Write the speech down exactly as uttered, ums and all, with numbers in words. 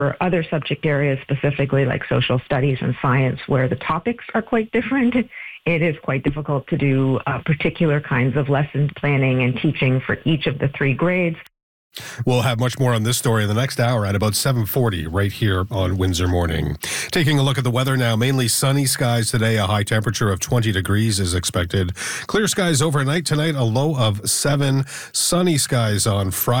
For other subject areas, specifically like social studies and science, where the topics are quite different, it is quite difficult to do uh, particular kinds of lesson planning and teaching for each of the three grades. We'll have much more on this story in the next hour at about seven forty right here on Windsor Morning. Taking a look at the weather now, mainly sunny skies today. A high temperature of twenty degrees is expected. Clear skies overnight tonight, a low of seven. Sunny skies on Friday.